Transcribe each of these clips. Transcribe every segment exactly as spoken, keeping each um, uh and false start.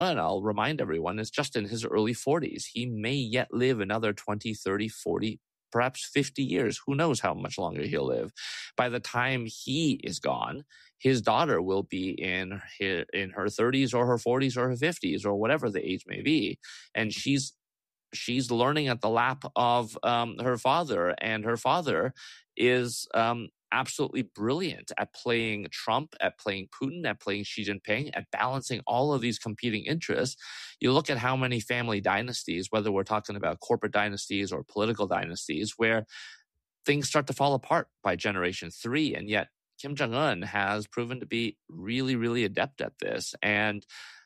And I'll remind everyone, is just in his early forties. He may yet live another twenty, thirty, forty, perhaps fifty years. Who knows how much longer he'll live. By the time he is gone, his daughter will be in her, in her thirties or her forties or her fifties or whatever the age may be. And she's she's learning at the lap of um, her father. And her father is um, absolutely brilliant at playing Trump, at playing Putin, at playing Xi Jinping, at balancing all of these competing interests. You look at how many family dynasties, whether we're talking about corporate dynasties or political dynasties, where things start to fall apart by generation three. And yet Kim Jong-un has proven to be really, really adept at this. And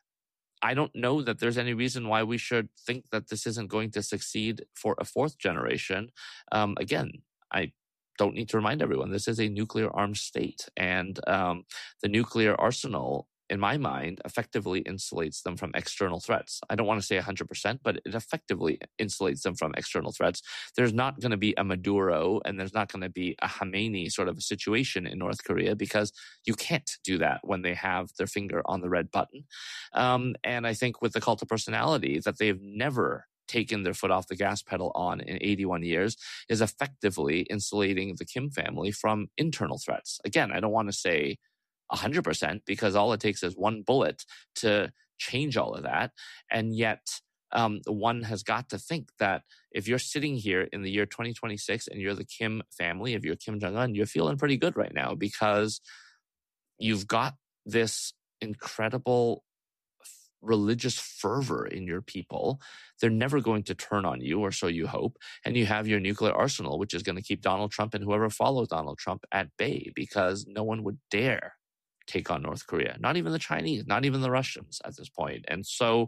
I don't know that there's any reason why we should think that this isn't going to succeed for a fourth generation. Um, again, I don't need to remind everyone, this is a nuclear armed state. And um, the nuclear arsenal, in my mind, effectively insulates them from external threats. I don't want to say one hundred percent, but it effectively insulates them from external threats. There's not going to be a Maduro and there's not going to be a Khamenei sort of a situation in North Korea, because you can't do that when they have their finger on the red button. Um, and I think with the cult of personality that they've never taken their foot off the gas pedal on in eighty-one years is effectively insulating the Kim family from internal threats. Again, I don't want to say one hundred percent, because all it takes is one bullet to change all of that. And yet um, one has got to think that if you're sitting here in the year twenty twenty-six and you're the Kim family, if you're Kim Jong-un, you're feeling pretty good right now, because you've got this incredible religious fervor in your people. They're never going to turn on you, or so you hope. And you have your nuclear arsenal, which is going to keep Donald Trump and whoever follows Donald Trump at bay, because no one would dare take on North Korea. Not even the Chinese, not even the Russians at this point. And so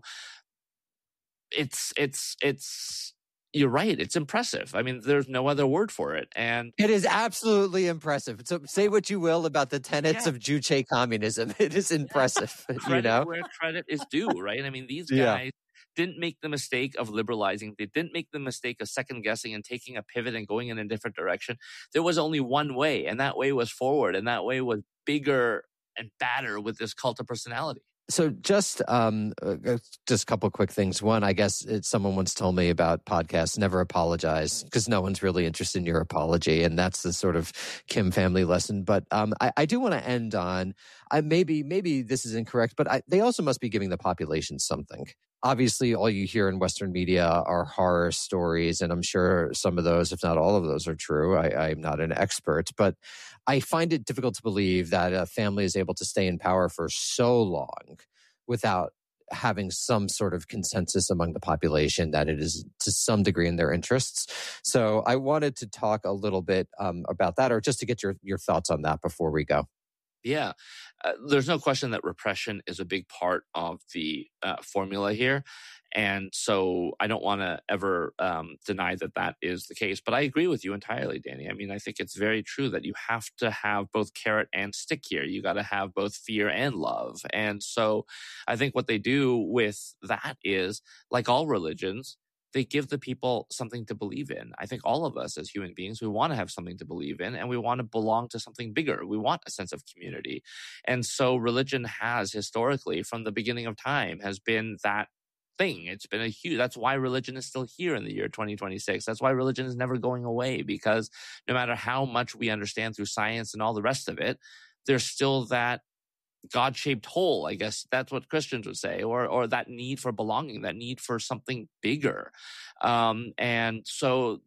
it's, it's, it's, you're right. It's impressive. I mean, there's no other word for it. And it is absolutely impressive. So say what you will about the tenets yeah. of Juche communism. It is impressive. Yeah. You know, where credit is due, right? I mean, these guys yeah. didn't make the mistake of liberalizing. They didn't make the mistake of second guessing and taking a pivot and going in a different direction. There was only one way, and that way was forward, and that way was bigger and badder with this cult of personality. So just um, just a couple of quick things. One, I guess it, someone once told me about podcasts, never apologize, because no one's really interested in your apology. And that's the sort of Kim family lesson. But um, I, I do want to end on, I, maybe maybe this is incorrect, but I, they also must be giving the population something. Obviously, all you hear in Western media are horror stories, and I'm sure some of those, if not all of those, are true. I, I'm not an expert, but I find it difficult to believe that a family is able to stay in power for so long without having some sort of consensus among the population that it is to some degree in their interests. So I wanted to talk a little bit um, about that, or just to get your, your thoughts on that before we go. Yeah, uh, there's no question that repression is a big part of the uh, formula here. And so I don't want to ever um, deny that that is the case. But I agree with you entirely, Danny. I mean, I think it's very true that you have to have both carrot and stick here. You got to have both fear and love. And so I think what they do with that is, like all religions, they give the people something to believe in. I think all of us as human beings, we want to have something to believe in, and we want to belong to something bigger. We want a sense of community. And so religion has historically, from the beginning of time, has been that thing. It's been a huge, that's why religion is still here in the year twenty twenty-six. That's why religion is never going away, because no matter how much we understand through science and all the rest of it, there's still that God-shaped hole, I guess that's what Christians would say, or or that need for belonging, that need for something bigger. Um, and so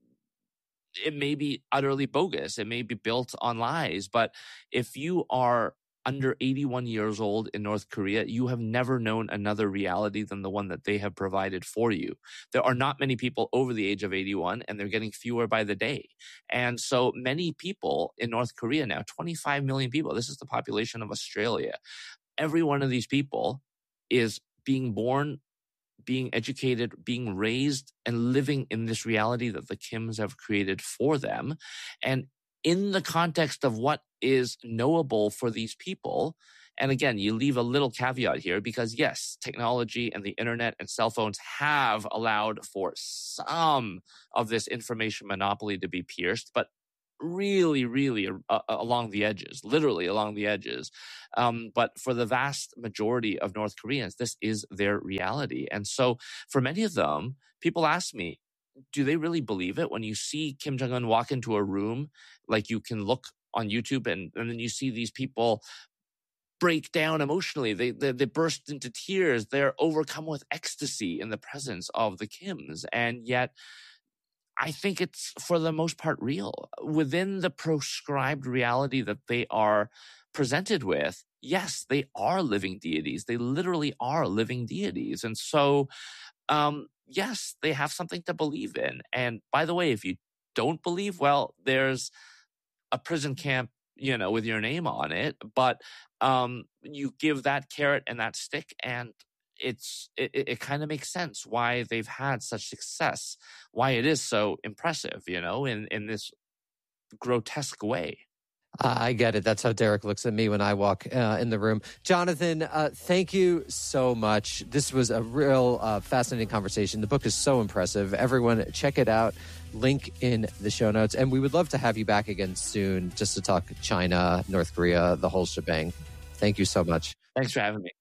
it may be utterly bogus. It may be built on lies. But if you are under eighty-one years old in North Korea, you have never known another reality than the one that they have provided for you. There are not many people over the age of eighty-one, and they're getting fewer by the day. And so many people in North Korea now, twenty-five million people, this is the population of Australia. Every one of these people is being born, being educated, being raised, and living in this reality that the Kims have created for them. And in the context of what is knowable for these people, and again, you leave a little caveat here, because yes, technology and the internet and cell phones have allowed for some of this information monopoly to be pierced, but really, really uh, along the edges, literally along the edges. Um, but for the vast majority of North Koreans, this is their reality. And so for many of them, people ask me, do they really believe it? When you see Kim Jong-un walk into a room, like you can look on YouTube and, and then you see these people break down emotionally. They, they they burst into tears. They're overcome with ecstasy in the presence of the Kims. And yet, I think it's for the most part real. Within the proscribed reality that they are presented with, yes, they are living deities. They literally are living deities. And so, um, yes, they have something to believe in. And by the way, if you don't believe, well, there's a prison camp, you know, with your name on it. But um, you give that carrot and that stick, and it's it, it kind of makes sense why they've had such success, why it is so impressive, you know, in, in this grotesque way. I get it. That's how Derek looks at me when I walk uh, in the room. Jonathan, uh, thank you so much. This was a real uh, fascinating conversation. The book is so impressive. Everyone, check it out. Link in the show notes. And we would love to have you back again soon just to talk China, North Korea, the whole shebang. Thank you so much. Thanks for having me.